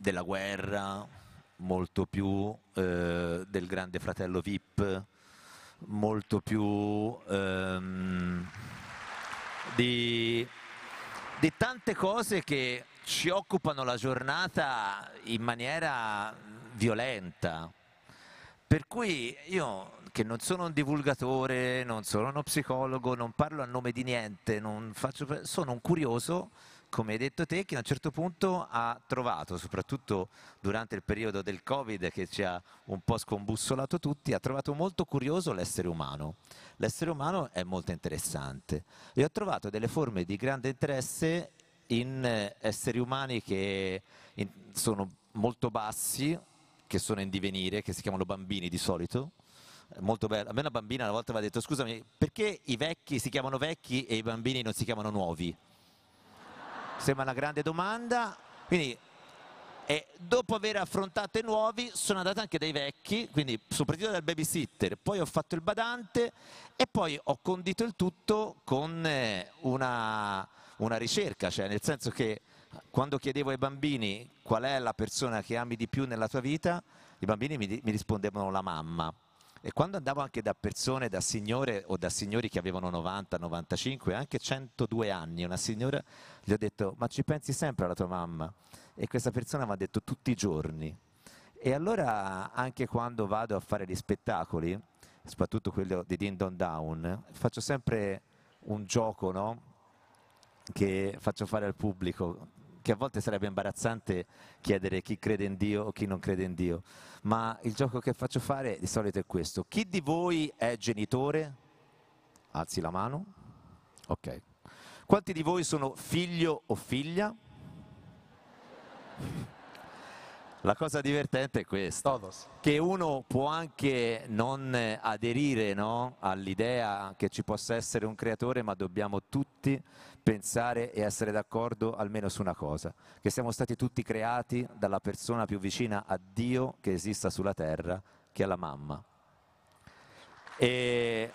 della guerra, molto più del Grande Fratello VIP, molto più di, di tante cose che ci occupano la giornata in maniera violenta. Per cui io, che non sono un divulgatore, non sono uno psicologo, non parlo a nome di niente, sono un curioso, come hai detto te, che a un certo punto ha trovato, soprattutto durante il periodo del Covid che ci ha un po' scombussolato tutti, ha trovato molto curioso l'essere umano. L'essere umano è molto interessante e ho trovato delle forme di grande interesse in esseri umani che sono molto bassi, che sono in divenire, che si chiamano bambini di solito. Molto bello. A me una bambina una volta mi ha detto: scusami, perché i vecchi si chiamano vecchi e i bambini non si chiamano nuovi? Sembra una grande domanda. Quindi, dopo aver affrontato i nuovi, sono andato anche dai vecchi, quindi sono partito dal babysitter, poi ho fatto il badante e poi ho condito il tutto con una ricerca, cioè nel senso che quando chiedevo ai bambini qual è la persona che ami di più nella tua vita, i bambini mi rispondevano la mamma. E quando andavo anche da persone, da signore o da signori che avevano 90, 95, anche 102 anni, una signora, gli ho detto: ma ci pensi sempre alla tua mamma? E questa persona mi ha detto: tutti i giorni. E allora anche quando vado a fare gli spettacoli, soprattutto quello di Din Don Down, faccio sempre un gioco, no? Che faccio fare al pubblico, che a volte sarebbe imbarazzante chiedere chi crede in Dio o chi non crede in Dio, ma il gioco che faccio fare di solito è questo: chi di voi è genitore? Alzi la mano. Ok. Quanti di voi sono figlio o figlia? La cosa divertente è questa, Todos. che uno può anche non aderire, no, all'idea che ci possa essere un creatore, ma dobbiamo tutti pensare e essere d'accordo almeno su una cosa, che siamo stati tutti creati dalla persona più vicina a Dio che esista sulla terra, che è la mamma. E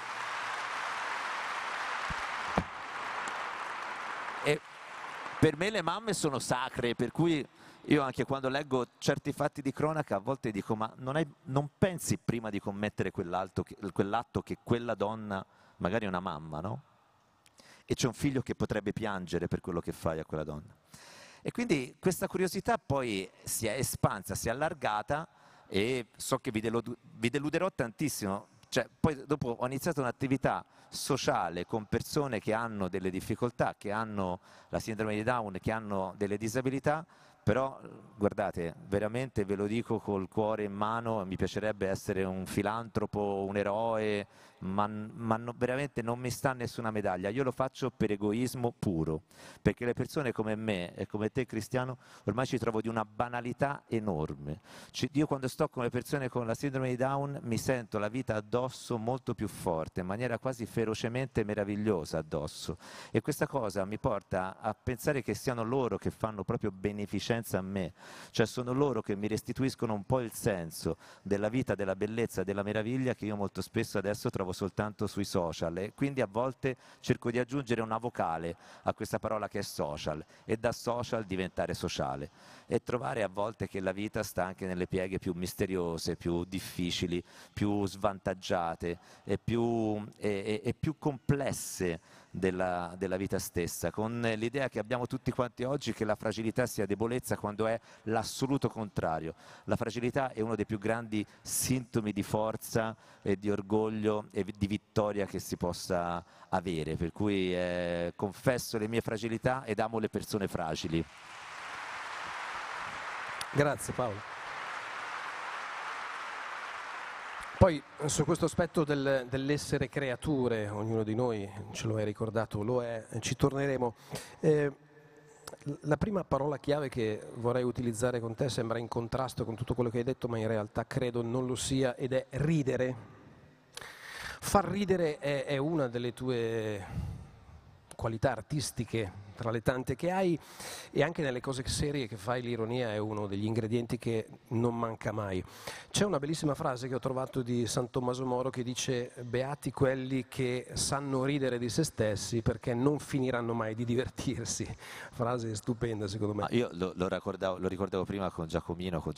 per me le mamme sono sacre, per cui io anche quando leggo certi fatti di cronaca a volte dico: ma non pensi prima di commettere quell'atto che quella donna magari è una mamma, no? E c'è un figlio che potrebbe piangere per quello che fai a quella donna. E quindi questa curiosità poi si è espansa, si è allargata e so che vi deluderò tantissimo. Cioè, poi dopo ho iniziato un'attività sociale con persone che hanno delle difficoltà, che hanno la sindrome di Down, che hanno delle disabilità, però guardate, veramente ve lo dico col cuore in mano, mi piacerebbe essere un filantropo, un eroe, ma veramente non mi sta nessuna medaglia. Io lo faccio per egoismo puro, perché le persone come me e come te, Cristiano, ormai ci trovo di una banalità enorme. Io quando sto con le persone con la sindrome di Down mi sento la vita addosso molto più forte, in maniera quasi ferocemente meravigliosa addosso, e questa cosa mi porta a pensare che siano loro che fanno proprio beneficenza a me, cioè sono loro che mi restituiscono un po' il senso della vita, della bellezza, della meraviglia che io molto spesso adesso trovo soltanto sui social, e quindi a volte cerco di aggiungere una vocale a questa parola che è social, e da social diventare sociale, e trovare a volte che la vita sta anche nelle pieghe più misteriose, più difficili, più svantaggiate e più complesse della vita stessa, con l'idea che abbiamo tutti quanti oggi che la fragilità sia debolezza, quando è l'assoluto contrario. La fragilità è uno dei più grandi sintomi di forza e di orgoglio e di vittoria che si possa avere, per cui confesso le mie fragilità ed amo le persone fragili. Grazie Paolo. Poi su questo aspetto dell'essere creature, ognuno di noi ce lo hai ricordato, lo è, ci torneremo. La prima parola chiave che vorrei utilizzare con te sembra in contrasto con tutto quello che hai detto, ma in realtà credo non lo sia, ed è ridere. Far ridere è una delle tue qualità artistiche tra le tante che hai, e anche nelle cose serie che fai l'ironia è uno degli ingredienti che non manca mai. C'è una bellissima frase che ho trovato di San Tommaso Moro che dice: beati quelli che sanno ridere di se stessi perché non finiranno mai di divertirsi. Frase stupenda secondo me. Io lo ricordavo prima con Giacomino, con